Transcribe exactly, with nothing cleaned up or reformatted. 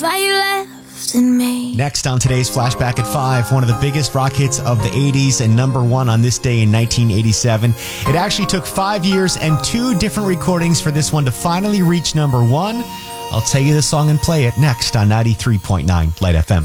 why you left in me. Next on today's Flashback at five, one of the biggest rock hits of the eighties and number one on this day in nineteen eighty-seven. It actually took five years and two different recordings for this one to finally reach number one. I'll tell you the song and play it next on ninety-three point nine Light F M.